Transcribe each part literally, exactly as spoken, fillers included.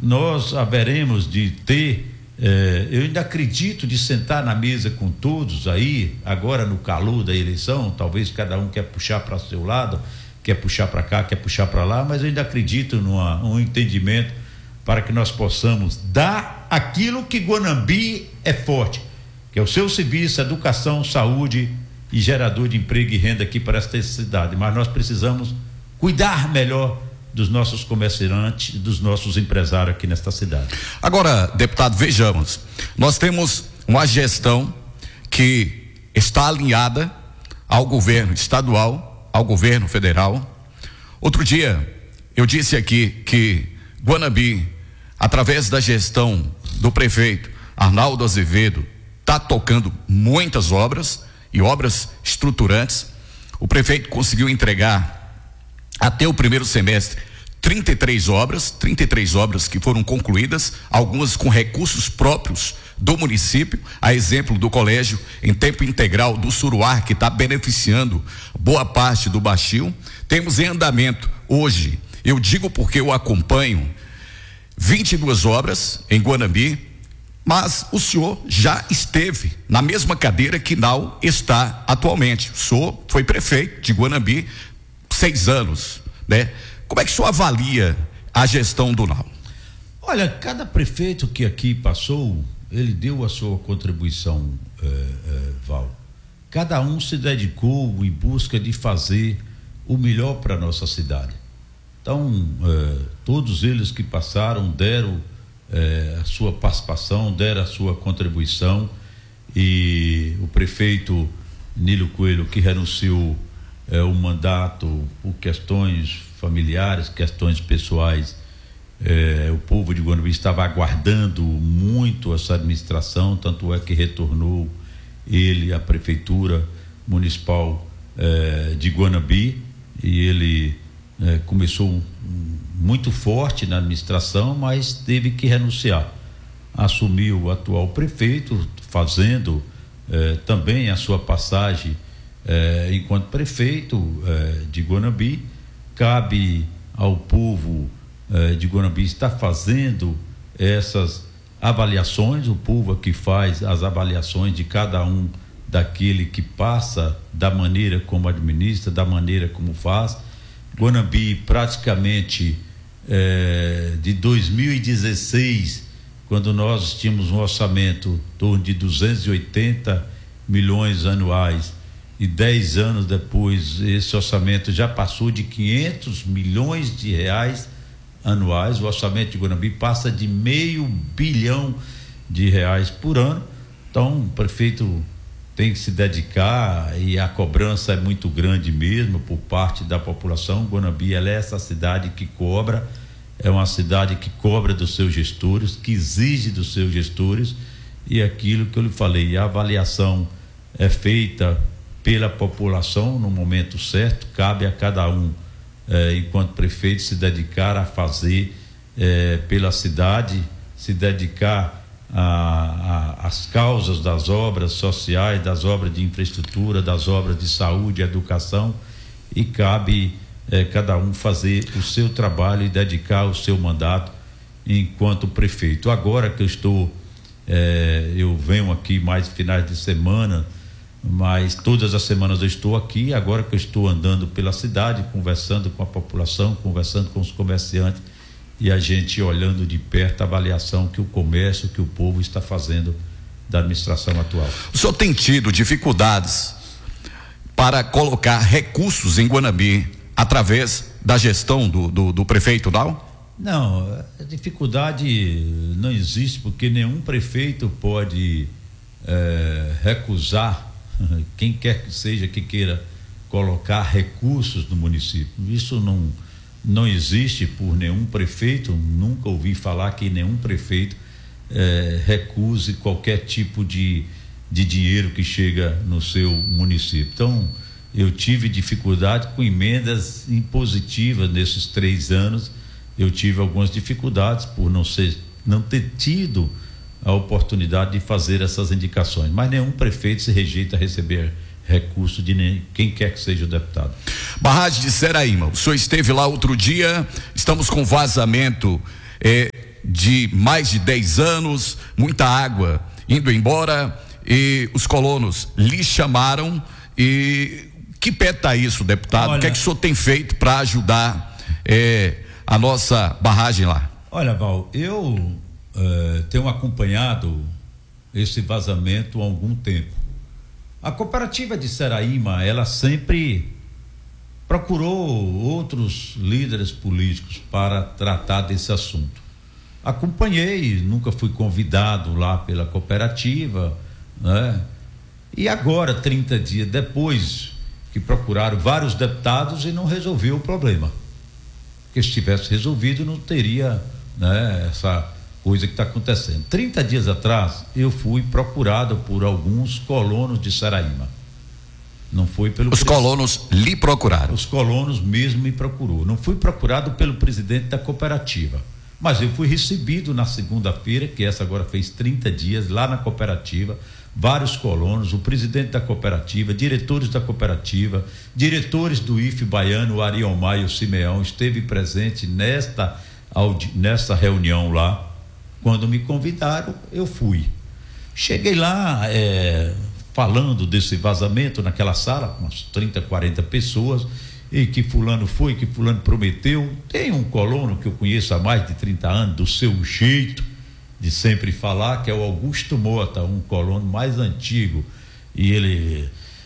nós haveremos de ter, eh, eu ainda acredito de sentar na mesa com todos aí, agora no calor da eleição, talvez cada um quer puxar para o seu lado, quer puxar para cá, quer puxar para lá, mas eu ainda acredito numa, num entendimento para que nós possamos dar aquilo que Guanambi é forte, que é o seu serviço, educação, saúde e gerador de emprego e renda aqui para esta cidade. Mas nós precisamos cuidar melhor dos nossos comerciantes, dos nossos empresários aqui nesta cidade. Agora, deputado, vejamos, nós temos uma gestão que está alinhada ao governo estadual, ao governo federal. Outro dia, eu disse aqui que Guanambi, através da gestão do prefeito Arnaldo Azevedo, está tocando muitas obras e obras estruturantes. O prefeito conseguiu entregar até o primeiro semestre trinta e três obras, trinta e três obras que foram concluídas, algumas com recursos próprios do município, a exemplo do colégio em tempo integral do Suruá, que está beneficiando boa parte do Baixio. Temos em andamento hoje, eu digo porque eu acompanho, vinte e duas obras em Guanambi, mas o senhor já esteve na mesma cadeira que Nau está atualmente. O senhor foi prefeito de Guanambi seis anos, né? Como é que o senhor avalia a gestão do Nau? Olha, cada prefeito que aqui passou, ele deu a sua contribuição, eh, eh, Val. Cada um se dedicou em busca de fazer o melhor para a nossa cidade. Então, eh, todos eles que passaram deram eh, a sua participação, deram a sua contribuição, e o prefeito Nilo Coelho, que renunciou é, o mandato por questões familiares, questões pessoais, é, o povo de Guanambi estava aguardando muito essa administração, tanto é que retornou ele à prefeitura municipal é, de Guanambi, e ele é, começou muito forte na administração, mas teve que renunciar. Assumiu o atual prefeito, fazendo é, também a sua passagem É, enquanto prefeito é, de Guanambi. Cabe ao povo é, de Guanambi estar fazendo essas avaliações. O povo aqui faz as avaliações de cada um daquele que passa, da maneira como administra, da maneira como faz. Guanambi praticamente é, de dois mil e dezesseis, quando nós tínhamos um orçamento em torno de duzentos e oitenta milhões anuais, e dez anos depois esse orçamento já passou de quinhentos milhões de reais anuais. O orçamento de Guanambi passa de meio bilhão de reais por ano. Então o prefeito tem que se dedicar, e a cobrança é muito grande mesmo por parte da população. Guanambi, ela é essa cidade que cobra, é uma cidade que cobra dos seus gestores, que exige dos seus gestores, e aquilo que eu lhe falei, a avaliação é feita pela população no momento certo. Cabe a cada um, eh, enquanto prefeito, se dedicar a fazer eh, pela cidade, se dedicar às causas das obras sociais, das obras de infraestrutura, das obras de saúde, educação, e cabe eh, cada um fazer o seu trabalho e dedicar o seu mandato enquanto prefeito. Agora que eu estou, eh, eu venho aqui mais finais de semana, mas todas as semanas eu estou aqui. Agora que eu estou andando pela cidade, conversando com a população, conversando com os comerciantes, e a gente olhando de perto a avaliação que o comércio, que o povo está fazendo da administração atual. O senhor tem tido dificuldades para colocar recursos em Guanambi através da gestão do, do, do prefeito Nau? Não, a dificuldade não existe, porque nenhum prefeito pode é, recusar quem quer que seja que queira colocar recursos no município. Isso não, não existe por nenhum prefeito. Nunca ouvi falar que nenhum prefeito eh, recuse qualquer tipo de, de dinheiro que chega no seu município. Então, eu tive dificuldade com emendas impositivas nesses três anos. Eu tive algumas dificuldades por não ser, não ter tido a oportunidade de fazer essas indicações, mas nenhum prefeito se rejeita a receber recurso de nem, quem quer que seja o deputado. Barragem de Seraíma, o senhor esteve lá outro dia. Estamos com vazamento eh, de mais de dez anos, muita água indo embora, e os colonos lhe chamaram. E que pé está isso, deputado? Olha, o que é que o senhor tem feito para ajudar é, a nossa barragem lá? Olha, Val, eu é, tenho acompanhado esse vazamento há algum tempo. A cooperativa de Seraíma, ela sempre procurou outros líderes políticos para tratar desse assunto. Acompanhei, nunca fui convidado lá pela cooperativa, né? E agora, trinta dias depois, que procuraram vários deputados e não resolveu o problema. Porque se tivesse resolvido, não teria, né, essa coisa que está acontecendo. trinta dias atrás, eu fui procurado por alguns colonos de Seraíma. Não foi pelo Os colonos lhe procuraram? Os colonos mesmo me procurou. Não fui procurado pelo presidente da cooperativa. Mas eu fui recebido na segunda-feira, que essa agora fez trinta dias, lá na cooperativa, vários colonos, o presidente da cooperativa, diretores da cooperativa, diretores do I F E baiano, o Ariomar e o Simeão, esteve presente nesta, nesta reunião lá. Quando me convidaram, eu fui. Cheguei lá, é, falando desse vazamento naquela sala, com umas trinta, quarenta pessoas, e que fulano foi, que fulano prometeu. Tem um colono que eu conheço há mais de trinta anos, do seu jeito de sempre falar, que é o Augusto Mota, um colono mais antigo, e ele: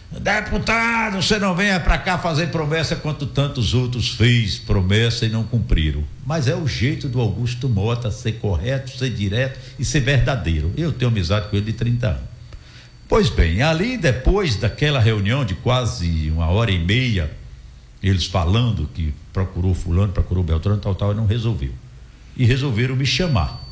deputado, você não venha para cá fazer promessa quanto tantos outros fez promessa e não cumpriram. Mas é o jeito do Augusto Mota ser correto, ser direto e ser verdadeiro. Eu tenho amizade com ele de trinta anos. Pois bem, ali depois daquela reunião de quase uma hora e meia, eles falando que procurou fulano, procurou Beltrano, tal, tal, e não resolveu. E resolveram me chamar.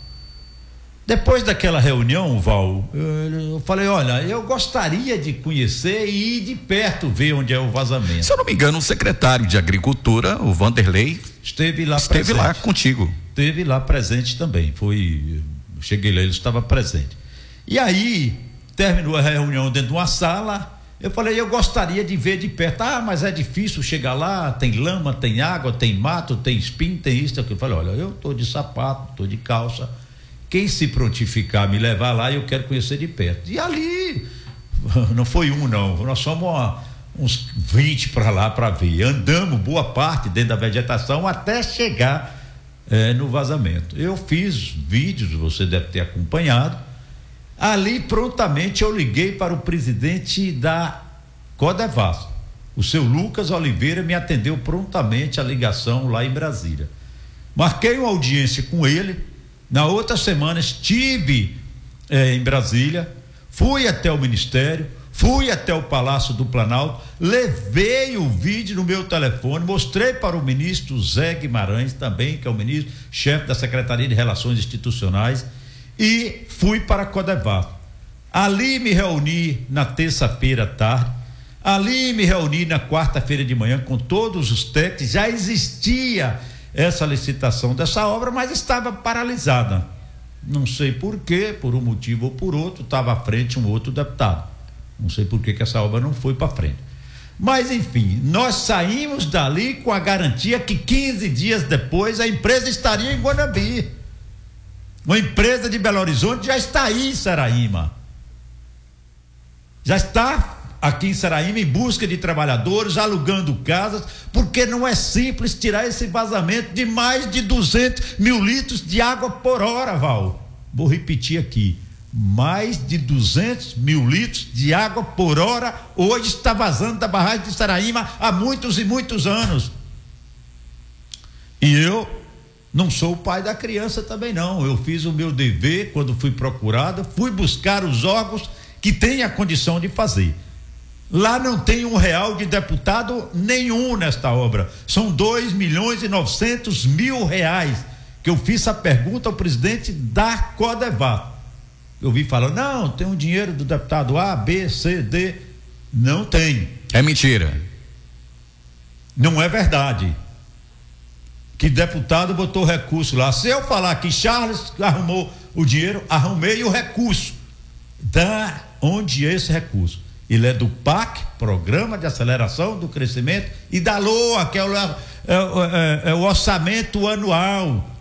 Depois daquela reunião, Val, eu falei: olha, eu gostaria de conhecer e ir de perto ver onde é o vazamento. Se eu não me engano, o secretário de Agricultura, o Vanderlei, esteve lá esteve presente. lá contigo. Esteve lá presente também. Foi, cheguei lá, ele estava presente. E aí, terminou a reunião dentro de uma sala. Eu falei: eu gostaria de ver de perto. Ah, mas é difícil chegar lá, tem lama, tem água, tem mato, tem espinho, tem isso. Eu falei: olha, eu tô de sapato, tô de calça. Quem se prontificar me levar lá, eu quero conhecer de perto. E ali, não foi um não, nós somos uma, uns vinte para lá para ver. Andamos boa parte dentro da vegetação até chegar é, no vazamento. Eu fiz vídeos, você deve ter acompanhado. Ali prontamente eu liguei para o presidente da Codevasf, o seu Lucas Oliveira, me atendeu prontamente a ligação lá em Brasília. Marquei uma audiência com ele. Na outra semana estive eh, em Brasília, fui até o Ministério, fui até o Palácio do Planalto, levei o vídeo no meu telefone, mostrei para o ministro Zé Guimarães também, que é o ministro, chefe da Secretaria de Relações Institucionais, e fui para a Codevasf. Ali me reuni na terça-feira à tarde, ali me reuni na quarta-feira de manhã com todos os técnicos. Já existia essa licitação dessa obra, mas estava paralisada. Não sei por quê, por um motivo ou por outro, estava à frente um outro deputado. Não sei por que que essa obra não foi para frente. Mas enfim, nós saímos dali com a garantia que quinze dias depois a empresa estaria em Guanambi. Uma empresa de Belo Horizonte já está aí em Seraíma. Já está aqui em Seraíma em busca de trabalhadores, alugando casas, porque não é simples tirar esse vazamento de mais de duzentos mil litros de água por hora, Val. Vou repetir aqui: mais de duzentos mil litros de água por hora hoje está vazando da barragem de Seraíma há muitos e muitos anos. E eu não sou o pai da criança também não. Eu fiz o meu dever quando fui procurado, fui buscar os órgãos que têm a condição de fazer. Lá não tem um real de deputado nenhum nesta obra. São dois milhões e novecentos mil reais que eu fiz a pergunta ao presidente da Codevasf. Eu vi falando: não, tem um dinheiro do deputado A, B, C, D. Não tem. É mentira. Não é verdade. Que deputado botou recurso lá. Se eu falar que Charles arrumou o dinheiro, arrumei o recurso. Da onde é esse recurso? Ele é do P A C, Programa de Aceleração do Crescimento, e da LOA, que é o, é, é, é o orçamento anual.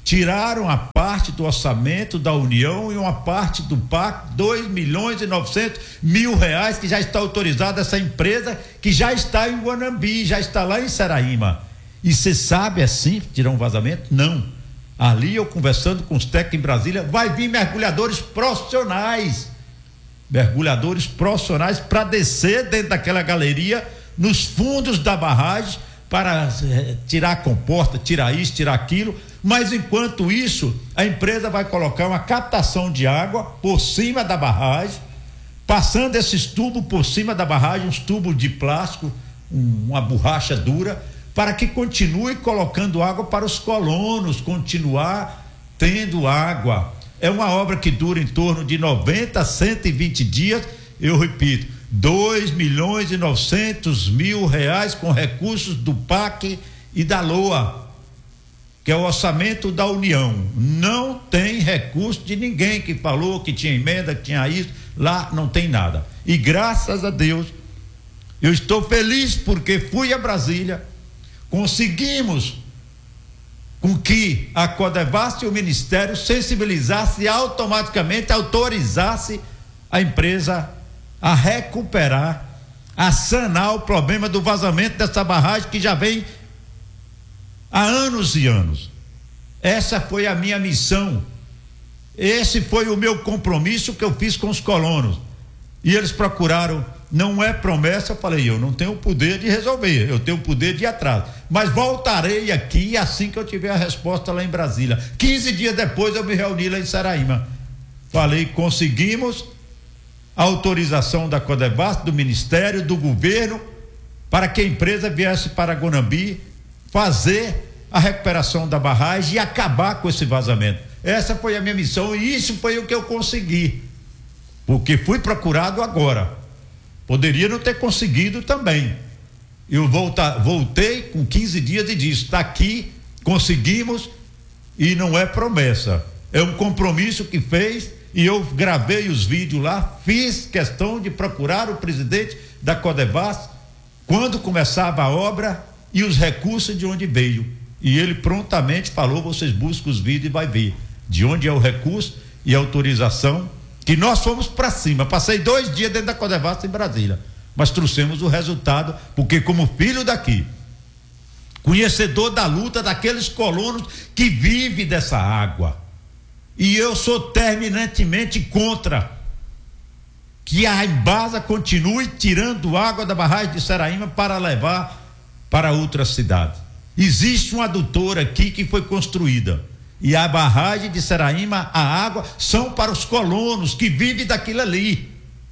tiraram a parte do orçamento da União e uma parte do P A C, dois milhões e novecentos mil reais, que já está autorizada essa empresa, que já está em Guanambi, já está lá em Saraíma. E você sabe assim, tirar um vazamento? Não. Ali eu conversando com os técnicos em Brasília, vai vir mergulhadores profissionais, mergulhadores profissionais para descer dentro daquela galeria, nos fundos da barragem, para eh, tirar a comporta, tirar isso, tirar aquilo. Mas enquanto isso, a empresa vai colocar uma captação de água por cima da barragem, passando esses tubos por cima da barragem, uns tubos de plástico, um, uma borracha dura, para que continue colocando água para os colonos, continuar tendo água. É uma obra que dura em torno de noventa a cento e vinte dias, eu repito, dois milhões e novecentos mil reais com recursos do P A C e da LOA, que é o orçamento da União. Não tem recurso de ninguém que falou que tinha emenda, que tinha isso, lá não tem nada. E graças a Deus, eu estou feliz porque fui a Brasília, conseguimos com que a Codevasf e o Ministério sensibilizasse e automaticamente autorizasse a empresa a recuperar, a sanar o problema do vazamento dessa barragem que já vem há anos e anos. Essa foi a minha missão, esse foi o meu compromisso que eu fiz com os colonos, e eles procuraram. Não é promessa, eu falei, eu não tenho o poder de resolver, eu tenho o poder de ir atrás, mas voltarei aqui assim que eu tiver a resposta lá em Brasília. quinze dias depois eu me reuni lá em Saraíma, falei, conseguimos a autorização da Codevasf, do Ministério, do governo, para que a empresa viesse para Guanambi fazer a recuperação da barragem e acabar com esse vazamento. Essa foi a minha missão e isso foi o que eu consegui, porque fui procurado agora. Poderia não ter conseguido também. Eu volta, voltei com quinze dias e disse, está aqui, conseguimos, e não é promessa, é um compromisso que fez, e eu gravei os vídeos lá, fiz questão de procurar o presidente da Codevasf quando começava a obra e os recursos de onde veio, e ele prontamente falou, vocês buscam os vídeos e vai ver de onde é o recurso e a autorização, que nós fomos para cima. Passei dois dias dentro da Codevasf em Brasília, mas trouxemos o resultado, porque como filho daqui, conhecedor da luta daqueles colonos que vivem dessa água, e eu sou terminantemente contra que a Embasa continue tirando água da barragem de Saraíma para levar para outra cidade. Existe uma adutora aqui que foi construída, e a barragem de Saraíma, a água são para os colonos que vivem daquilo ali.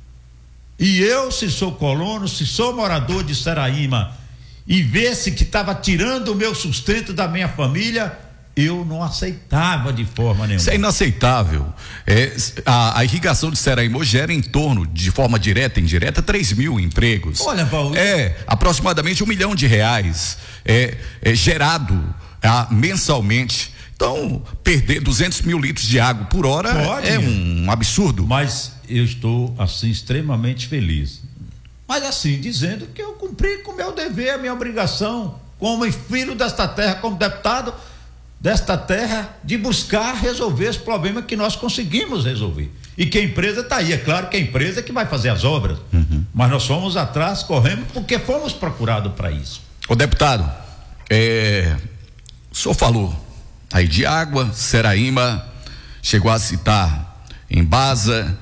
E eu, se sou colono, se sou morador de Saraíma e vê-se que estava tirando o meu sustento da minha família, eu não aceitava de forma nenhuma. Isso é inaceitável. É, a, a irrigação de Saraíma gera em torno, de forma direta e indireta, três mil empregos. Olha, Paulo. É, aproximadamente um milhão de reais é, é gerado ah, mensalmente. Então, perder duzentos mil litros de água por hora Pode, é um absurdo. Mas eu estou, assim, extremamente feliz. Mas, assim, dizendo que eu cumpri com o meu dever, a minha obrigação, como filho desta terra, como deputado desta terra, de buscar resolver esse problema que nós conseguimos resolver. E que a empresa está aí. É claro que a empresa é que vai fazer as obras. Uhum. Mas nós fomos atrás, corremos, porque fomos procurados para isso. Ô deputado, é, o senhor falou aí de água, Saraíma, chegou a citar Embasa,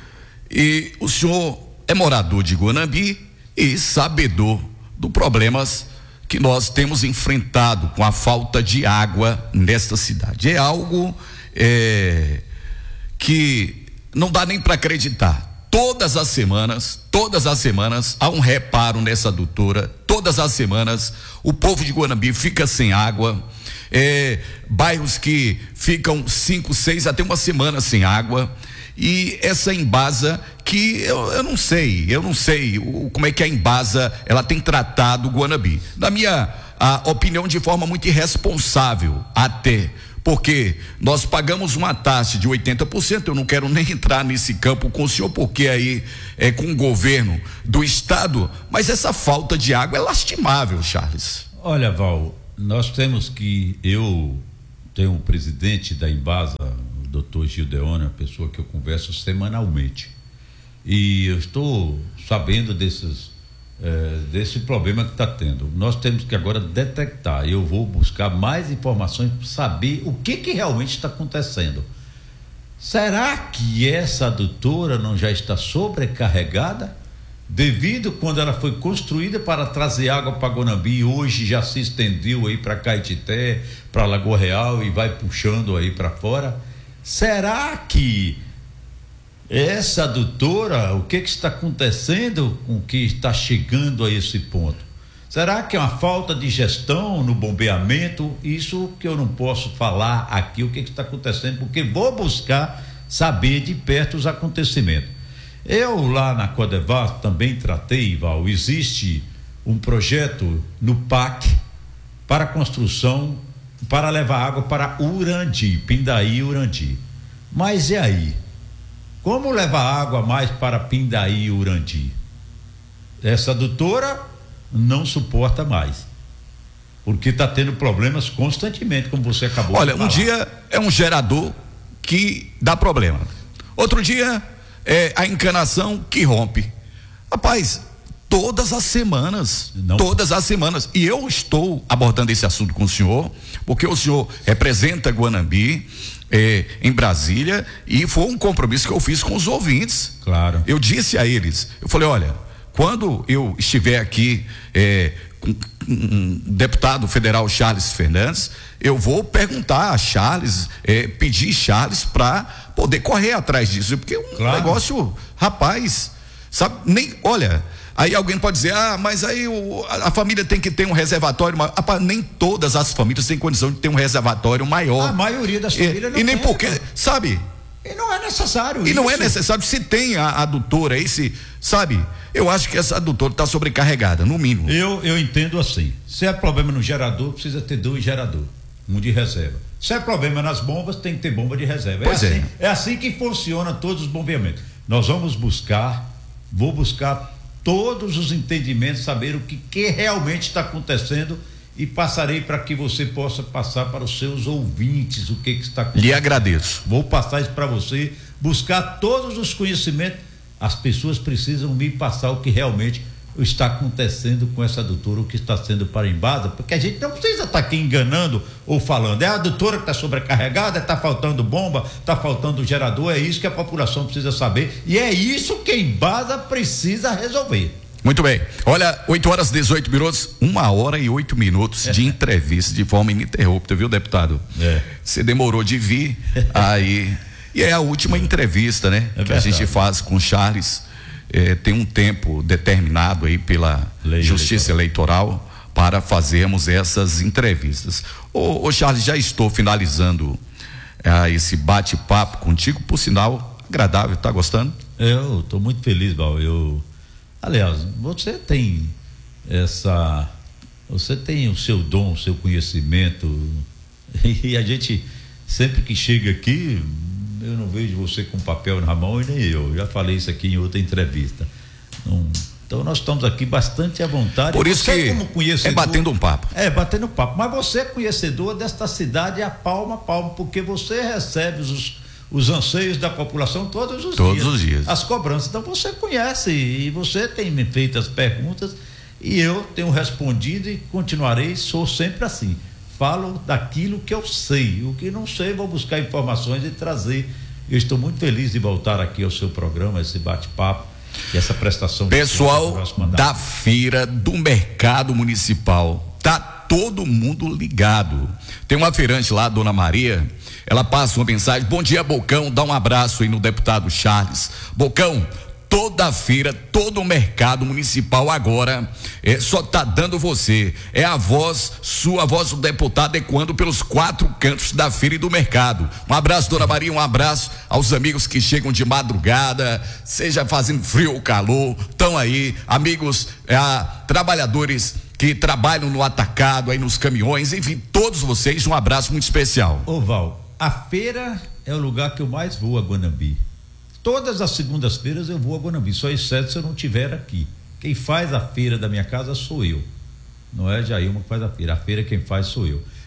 e o senhor é morador de Guanambi e sabedor dos problemas que nós temos enfrentado com a falta de água nesta cidade. É algo é, que não dá nem para acreditar. Todas as semanas, todas as semanas há um reparo nessa adutora, todas as semanas o povo de Guanambi fica sem água. É, bairros que ficam cinco, seis, até uma semana sem água, e essa Embasa que eu, eu não sei, eu não sei o, como é que a Embasa ela tem tratado o Guanambi. Na minha a, opinião, de forma muito irresponsável, até porque nós pagamos uma taxa de oitenta por cento. Eu não quero nem entrar nesse campo com o senhor, porque aí é com o governo do estado, mas essa falta de água é lastimável, Charles. Olha, Val, nós temos que, eu tem um presidente da Embasa, o doutor Gildeone, uma pessoa que eu converso semanalmente. E eu estou sabendo desses, eh, desse problema que está tendo. Nós temos que agora detectar. Eu vou buscar mais informações para saber o que, que realmente está acontecendo. Será que essa adutora não já está sobrecarregada? Devido quando ela foi construída para trazer água para Guanambi, hoje já se estendeu aí para Caetité, para Lagoa Real e vai puxando aí para fora. Será que essa adutora, o que que está acontecendo com que está chegando a esse ponto? Será que é uma falta de gestão no bombeamento? Isso que eu não posso falar aqui o que que está acontecendo, porque vou buscar saber de perto os acontecimentos. Eu lá na Codevar também tratei, Val, existe um projeto no P A C para construção, para levar água para Urandi, Pindaí e Urandi. Mas e aí? Como levar água mais para Pindaí e Urandi? Essa adutora não suporta mais, porque está tendo problemas constantemente, como você acabou Olha, de falar. Um dia é um gerador que dá problema, outro dia é a encanação que rompe. Rapaz, todas as semanas, Não. todas as semanas, e eu estou abordando esse assunto com o senhor, porque o senhor representa Guanambi eh, em Brasília, e foi um compromisso que eu fiz com os ouvintes. Claro. Eu disse a eles, eu falei, olha, quando eu estiver aqui eh, com um deputado federal Charles Fernandes, eu vou perguntar a Charles, eh, pedir Charles para poder correr atrás disso, porque é um claro. negócio, rapaz, sabe, nem, olha, aí alguém pode dizer, ah, mas aí o, a, a família tem que ter um reservatório, mas, rapaz, nem todas as famílias têm condição de ter um reservatório maior. A maioria das famílias e, não E nem tem, porque, cara. sabe? E não é necessário E isso. não é necessário, se tem a adutora aí, se, sabe, eu acho que essa adutora está sobrecarregada, no mínimo. Eu, eu entendo assim, se é problema no gerador, precisa ter dois geradores, um de reserva. Se é problema nas bombas, tem que ter bomba de reserva. Pois é, é. assim, é assim que funciona todos os bombeamentos. Nós vamos buscar, vou buscar todos os entendimentos, saber o que, que realmente está acontecendo e passarei para que você possa passar para os seus ouvintes o que, que está acontecendo. Lhe agradeço. Vou passar isso para você, buscar todos os conhecimentos. As pessoas precisam me passar o que realmente está acontecendo com essa adutora, o que está sendo para Embasa, porque a gente não precisa estar aqui enganando ou falando, é a adutora que está sobrecarregada, está faltando bomba, está faltando gerador, é isso que a população precisa saber e é isso que a Embasa precisa resolver. Muito bem, olha, oito horas e dezoito minutos, uma hora e oito minutos é. de entrevista de forma ininterrupta, viu, deputado? É. Você demorou de vir, aí, e é a última entrevista, né, é que verdade. a gente faz com o Charles. É, tem um tempo determinado aí pela Lei Justiça Eleitoral. eleitoral para fazermos essas entrevistas. Ô, ô Charles, já estou finalizando é, esse bate-papo contigo, por sinal agradável, tá gostando? Eu estou muito feliz, Val. Eu, aliás, você tem essa, você tem o seu dom, o seu conhecimento, e a gente sempre que chega aqui, eu não vejo você com papel na mão e nem eu, já falei isso aqui em outra entrevista. Não, então nós estamos aqui bastante à vontade. Por isso você, que como conhecedor, é batendo um papo. É, batendo papo, mas você é conhecedor desta cidade a palma a palma, porque você recebe os, os anseios da população todos os todos dias. Todos os dias. As cobranças, então você conhece e você tem me feito as perguntas e eu tenho respondido e continuarei, sou sempre assim. Falo daquilo que eu sei, o que não sei vou buscar informações e trazer. Eu estou muito feliz de voltar aqui ao seu programa, esse bate-papo e essa prestação. Pessoal da feira do Mercado Municipal, tá todo mundo ligado. Tem uma feirante lá, Dona Maria, ela passa uma mensagem, bom dia Bocão, dá um abraço aí no deputado Charles. Bocão, toda a feira, todo o mercado municipal agora é, só tá dando você, é a voz, sua voz do deputado ecoando pelos quatro cantos da feira e do mercado. Um abraço, Dona Maria, um abraço aos amigos que chegam de madrugada, seja fazendo frio ou calor, estão aí, amigos, é, trabalhadores que trabalham no atacado, aí nos caminhões, enfim, todos vocês, um abraço muito especial. Ô Val, a feira é o lugar que eu mais vou a Guanambi. Todas as segundas-feiras eu vou a Guanambi, só exceto se eu não estiver aqui. Quem faz a feira da minha casa sou eu. Não é Jailma que faz a feira, a feira quem faz sou eu.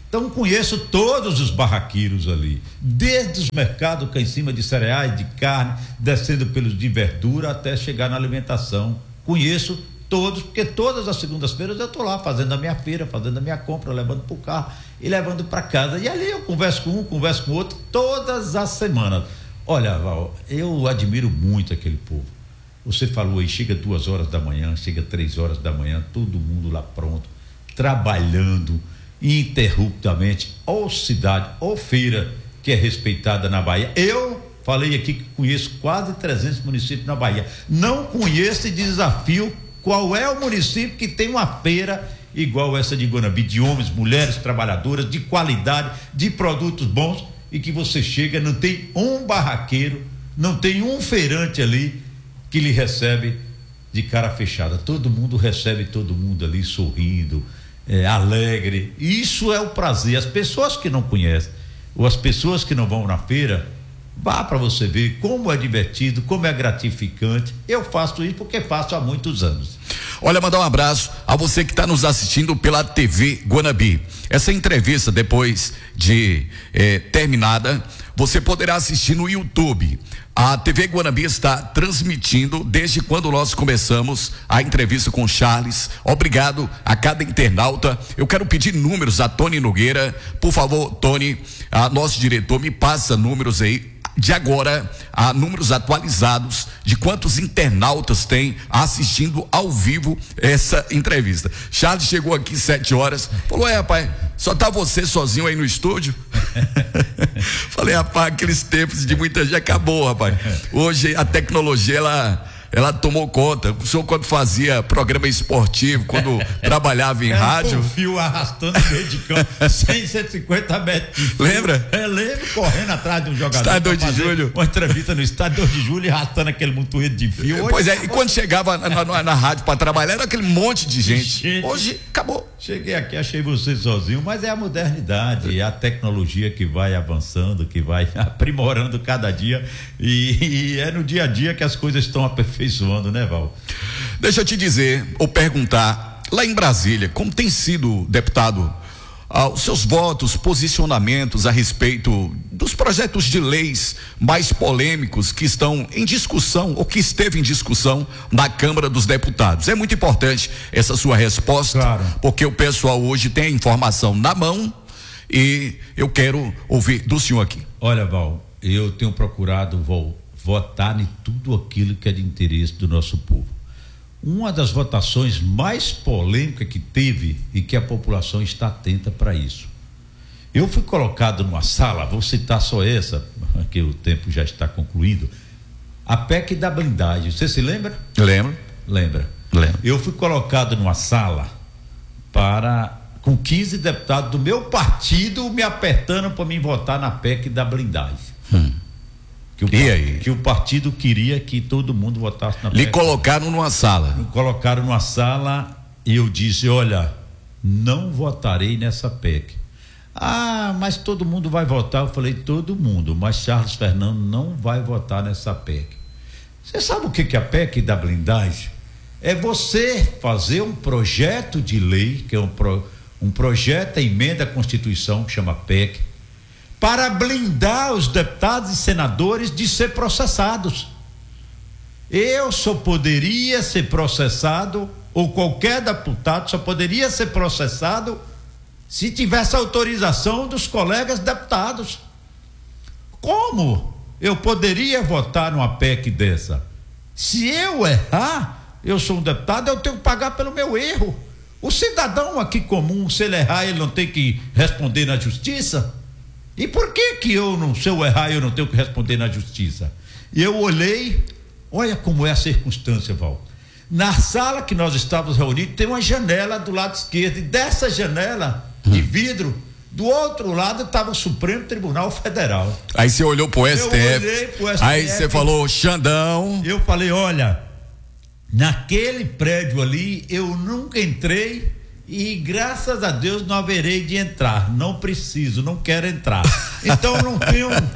Então conheço todos os barraqueiros ali, desde os mercados cá em cima de cereais, de carne, descendo pelos de verdura até chegar na alimentação. Conheço todos, porque todas as segundas-feiras eu estou lá fazendo a minha feira, fazendo a minha compra, levando para o carro e levando para casa. E ali eu converso com um, converso com outro, todas as semanas. Olha, Val, eu admiro muito aquele povo. Você falou aí, chega duas horas da manhã, chega três horas da manhã, todo mundo lá pronto, trabalhando ininterruptamente, ou cidade, ou feira que é respeitada na Bahia. Eu falei aqui que conheço quase trezentos municípios na Bahia. Não conheço e desafio qual é o município que tem uma feira igual essa de Guanabi, de homens, mulheres, trabalhadoras, de qualidade, de produtos bons, e que você chega, não tem um barraqueiro, não tem um feirante ali que lhe recebe de cara fechada. Todo mundo recebe todo mundo ali sorrindo, é, alegre. Isso é o prazer. As pessoas que não conhecem, ou as pessoas que não vão na feira, vá para você ver como é divertido, como é gratificante. Eu faço isso porque faço há muitos anos. Olha, mandar um abraço a você que está nos assistindo pela T V Guanabi. Essa entrevista, depois de eh, terminada, você poderá assistir no YouTube. A T V Guanabi está transmitindo desde quando nós começamos a entrevista com Charles. Obrigado a cada internauta. Eu quero pedir números a Tony Nogueira. Por favor, Tony, a nosso diretor, me passa números aí de agora, a números atualizados de quantos internautas tem assistindo ao vivo essa entrevista. Charles chegou aqui sete horas, falou: é, rapaz, só tá você sozinho aí no estúdio? Falei: rapaz, aqueles tempos de muita gente acabou, rapaz. Hoje a tecnologia, ela ela tomou conta. O senhor, quando fazia programa esportivo, quando trabalhava em Era rádio, um fio arrastando meio de campo, cem, cento e cinquenta metros. Lembra? É, lembro, correndo atrás de um jogador. Estádio dois de julho. Uma entrevista no estádio dois de julho e arrastando aquele montoeiro de fio. Hoje, pois é, e quando chegava na, na, na rádio para trabalhar, era aquele monte de gente. gente. Hoje acabou. Cheguei aqui, achei você sozinho, mas é a modernidade, é a tecnologia que vai avançando, que vai aprimorando cada dia, e, e é no dia a dia que as coisas estão aperfeiçoando, né, Val? Deixa eu te dizer, ou perguntar, lá em Brasília, como tem sido, deputado, ah, os seus votos, posicionamentos a respeito dos projetos de leis mais polêmicos que estão em discussão, ou que esteve em discussão na Câmara dos Deputados. É muito importante essa sua resposta, claro, porque o pessoal hoje tem a informação na mão e eu quero ouvir do senhor aqui. Olha, Val, eu tenho procurado Val, votar em tudo aquilo que é de interesse do nosso povo. Uma das votações mais polêmicas que teve e que a população está atenta para isso. Eu fui colocado numa sala, vou citar só essa, que o tempo já está concluindo, a P E C da blindagem. Você se lembra? Eu lembro. Lembra? Lembro. Eu fui colocado numa sala para, com quinze deputados do meu partido me apertando para mim votar na P E C da blindagem. Hum. Que o, e aí? Que o partido queria que todo mundo votasse na P E C. Lhe colocaram numa sala. Me colocaram numa sala e eu disse: olha, não votarei nessa P E C. Ah, mas todo mundo vai votar. Eu falei: todo mundo, mas Charles Fernando não vai votar nessa P E C. Você sabe o que que é a P E C da blindagem? É você fazer um projeto de lei, que é um, pro, um projeto, a emenda à Constituição, que chama P E C, para blindar os deputados e senadores de ser processados. Eu só poderia ser processado, ou qualquer deputado só poderia ser processado se tivesse autorização dos colegas deputados. Como eu poderia votar numa P E C dessa? Se eu errar, eu sou um deputado, eu tenho que pagar pelo meu erro. O cidadão aqui comum, se ele errar, ele não tem que responder na justiça? E por que que eu não, se eu errar, eu não tenho que responder na justiça? E eu olhei, olha como é a circunstância, Val. Na sala que nós estávamos reunidos, tem uma janela do lado esquerdo, e dessa janela de vidro, do outro lado estava o Supremo Tribunal Federal. Aí você olhou pro S T F, eu olhei pro S T F, aí você falou: Xandão. Eu falei: olha, naquele prédio ali eu nunca entrei, e graças a Deus não haverei de entrar, não preciso, não quero entrar. Então eu não tenho,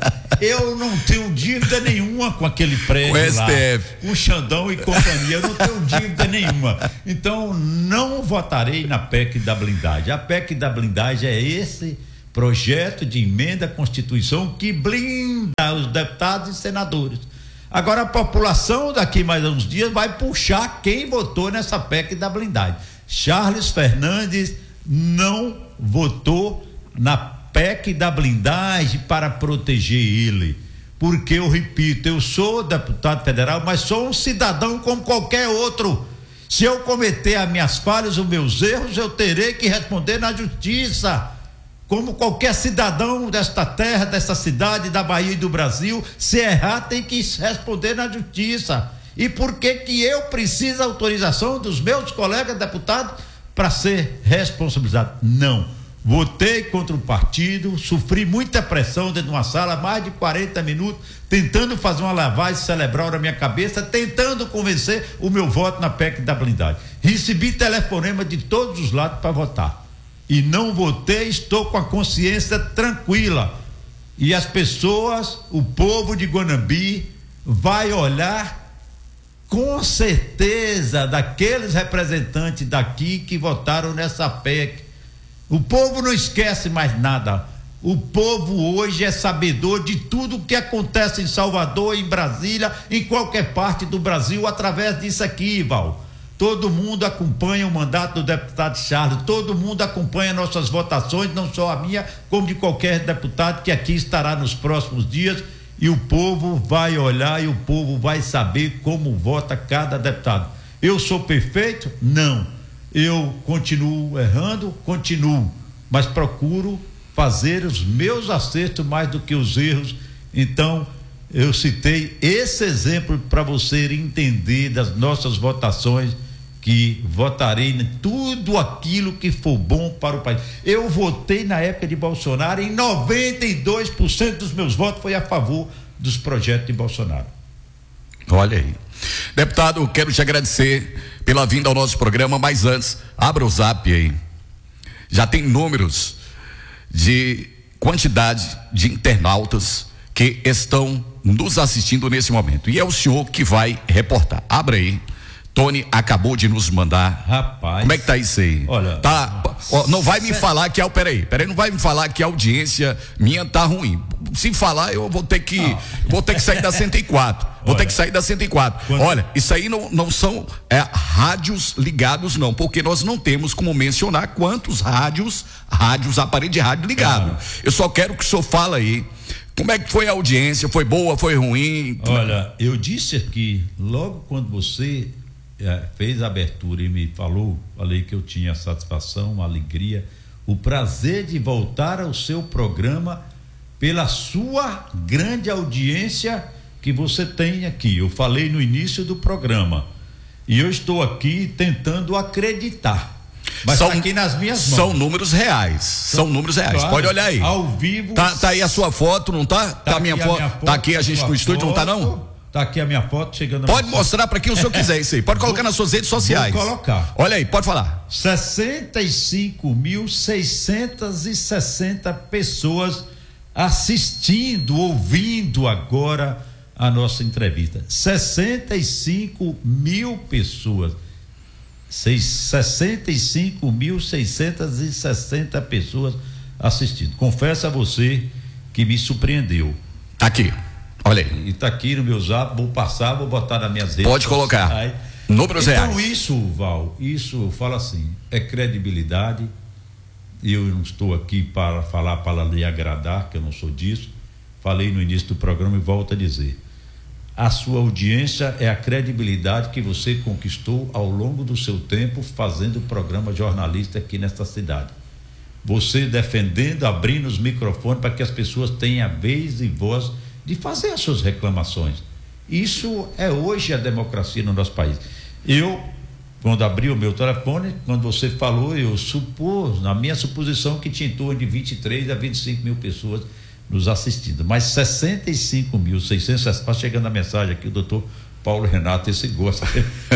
eu não tenho dívida nenhuma com aquele prédio com S T F. lá, com Xandão e companhia, eu não tenho dívida nenhuma. Então, não votarei na P E C da blindagem. A P E C da blindagem é esse projeto de emenda à Constituição que blinda os deputados e senadores. Agora a população daqui mais uns dias vai puxar quem votou nessa P E C da blindagem. Charles Fernandes não votou na P E C da blindagem para proteger ele, porque eu repito, eu sou deputado federal, mas sou um cidadão como qualquer outro. Se eu cometer as minhas falhas, os meus erros, eu terei que responder na justiça, como qualquer cidadão desta terra, desta cidade, da Bahia e do Brasil. Se errar, tem que responder na justiça. E por que que eu preciso da autorização dos meus colegas deputados para ser responsabilizado? Não. Votei contra o partido, sofri muita pressão dentro de uma sala, mais de quarenta minutos, tentando fazer uma lavagem cerebral na minha cabeça, tentando convencer o meu voto na P E C da blindagem. Recebi telefonema de todos os lados para votar. E não votei, estou com a consciência tranquila. E as pessoas, o povo de Guanambi, vai olhar com certeza daqueles representantes daqui que votaram nessa P E C. O povo não esquece mais nada. O povo hoje é sabedor de tudo o que acontece em Salvador, em Brasília, em qualquer parte do Brasil, através disso aqui, Val. Todo mundo acompanha o mandato do deputado Charles, todo mundo acompanha nossas votações, não só a minha, como de qualquer deputado que aqui estará nos próximos dias, e o povo vai olhar e o povo vai saber como vota cada deputado. Eu sou perfeito? Não. Eu continuo errando? Continuo, mas procuro fazer os meus acertos mais do que os erros. Então, eu citei esse exemplo para você entender das nossas votações, que votarei em tudo aquilo que for bom para o país. Eu votei na época de Bolsonaro, em noventa e dois por cento dos meus votos foi a favor dos projetos de Bolsonaro. Olha aí. Deputado, quero te agradecer pela vinda ao nosso programa, mas antes, abra o zap aí. Já tem números de quantidade de internautas que estão nos assistindo nesse momento. E é o senhor que vai reportar. Abra aí. Tony acabou de nos mandar. Rapaz. Como é que tá isso aí? Olha. Tá, ó, não vai me certo. falar que é o. Peraí, peraí, não vai me falar que a audiência minha tá ruim. Se falar, eu vou ter que. Não. Vou ter que sair da cento e quatro. Vou Olha, ter que sair da cento e quatro. Quando... Olha, isso aí não, não são é, rádios ligados, não, porque nós não temos como mencionar quantos rádios, rádios, aparelho de rádio ligado. Claro. Eu só quero que o senhor fale aí. Como é que foi a audiência? Foi boa, foi ruim? Olha, eu disse aqui, logo quando você é, fez a abertura e me falou, falei que eu tinha a satisfação, a alegria, o prazer de voltar ao seu programa pela sua grande audiência que você tem aqui. Eu falei no início do programa e eu estou aqui tentando acreditar. Mas são, tá aqui nas minhas mãos. São números reais. São, são números reais. Claro, pode olhar aí. Ao vivo. Tá, tá aí a sua foto, não tá? Tá, tá a minha foto. foto. Tá aqui a gente no estúdio, não tá não? Tá aqui a minha foto chegando. Pode mostrar para quem o senhor quiser isso aí. Pode colocar vou, nas suas redes sociais. Vou colocar. Olha aí, pode falar. sessenta e cinco mil seiscentas e sessenta pessoas assistindo, ouvindo agora a nossa entrevista. sessenta e cinco mil pessoas. sessenta e cinco mil seiscentas e sessenta pessoas assistindo. Confesso a você que me surpreendeu. Tá aqui, olha aí. E tá aqui no meu zap, vou passar, vou botar nas minhas redes. Pode colocar. Aí. Números então, reais. Então isso, Val, isso eu falo assim, é credibilidade. Eu não estou aqui para falar para lhe agradar, que eu não sou disso. Falei no início do programa e volto a dizer. A sua audiência é a credibilidade que você conquistou ao longo do seu tempo fazendo programa jornalista aqui nesta cidade. Você defendendo, abrindo os microfones para que as pessoas tenham a vez e voz de fazer as suas reclamações. Isso é hoje a democracia no nosso país. Eu, quando abri o meu telefone, quando você falou, eu supus, na minha suposição, que tinha em torno de vinte e três a vinte e cinco mil pessoas nos assistindo, mas sessenta e cinco mil seiscentos, está chegando a mensagem aqui, o doutor Paulo Renato, esse gosta,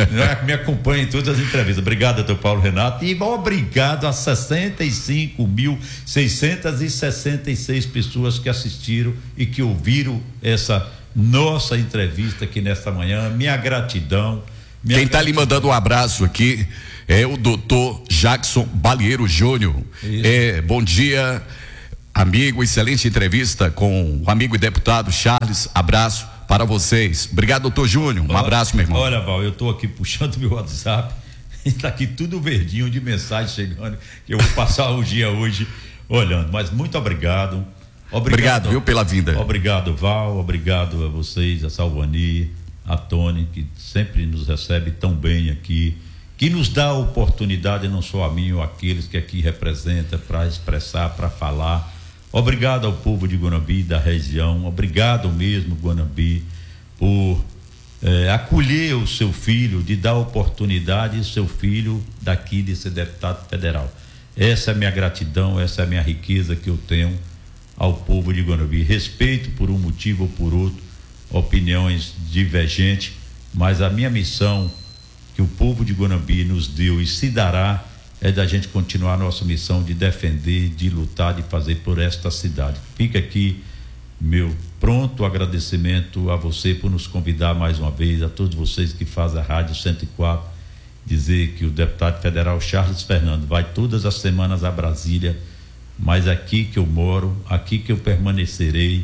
me acompanha em todas as entrevistas. Obrigado, doutor Paulo Renato, e obrigado a sessenta e cinco mil seiscentas e sessenta e seis pessoas que assistiram e que ouviram essa nossa entrevista aqui nesta manhã. Minha gratidão. Minha Quem está lhe mandando um abraço aqui é o doutor Jackson Balieiro Júnior. É, bom dia, amigo, excelente entrevista com o amigo e deputado Charles, abraço para vocês. Obrigado, doutor Júnior. Um olha, abraço, meu irmão. Olha, Val, eu estou aqui puxando meu WhatsApp e está aqui tudo verdinho de mensagem chegando, que eu vou passar o dia hoje olhando. Mas muito obrigado. Obrigado, obrigado viu, pela vinda. Obrigado, Val. Obrigado a vocês, a Salvani, a Tony, que sempre nos recebe tão bem aqui, que nos dá a oportunidade, não só a mim ou aqueles que aqui representa, para expressar, para falar. Obrigado ao povo de Guanambi, da região, obrigado mesmo, Guanambi, por eh, acolher o seu filho, de dar oportunidade ao seu filho daqui de ser deputado federal. Essa é a minha gratidão, essa é a minha riqueza que eu tenho ao povo de Guanambi. Respeito por um motivo ou por outro, opiniões divergentes, mas a minha missão que o povo de Guanambi nos deu e se dará é da gente continuar a nossa missão de defender, de lutar, de fazer por esta cidade. Fica aqui meu pronto agradecimento a você por nos convidar mais uma vez, a todos vocês que fazem a Rádio cento e quatro, dizer que o deputado federal Charles Fernando vai todas as semanas a Brasília, mas aqui que eu moro, aqui que eu permanecerei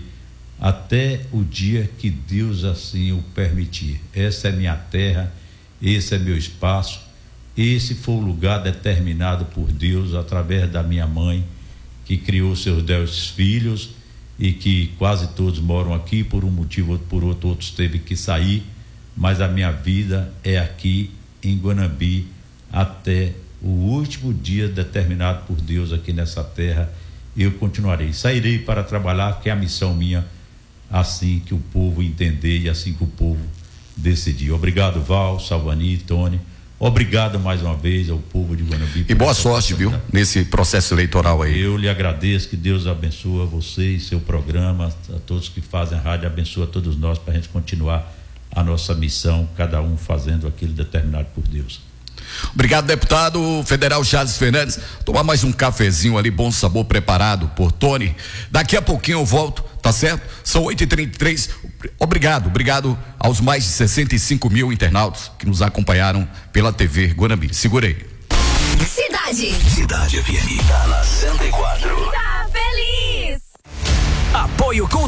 até o dia que Deus assim o permitir. Essa é minha terra, esse é meu espaço. Esse foi o lugar determinado por Deus através da minha mãe, que criou seus dez filhos e que quase todos moram aqui por um motivo ou por outro, outros teve que sair, mas a minha vida é aqui em Guanambi até o último dia determinado por Deus aqui nessa terra. Eu continuarei, sairei para trabalhar, que é a missão minha, assim que o povo entender e assim que o povo decidir. Obrigado, Val, Salvani, Tony. Obrigado mais uma vez ao povo de Guanambi. E boa sorte, viu, nesse processo eleitoral aí. Eu lhe agradeço, que Deus abençoe você e seu programa, a todos que fazem a rádio, abençoe a todos nós para a gente continuar a nossa missão, cada um fazendo aquilo determinado por Deus. Obrigado, deputado federal Charles Fernandes. Tomar mais um cafezinho ali, bom sabor, preparado por Tony. Daqui a pouquinho eu volto, tá certo? São oito e trinta e três. Obrigado, obrigado aos mais de sessenta e cinco mil internautas que nos acompanharam pela T V Guanambi. Segurei. Cidade. Cidade F M. Tá na cento e quatro. Tá feliz. Apoio com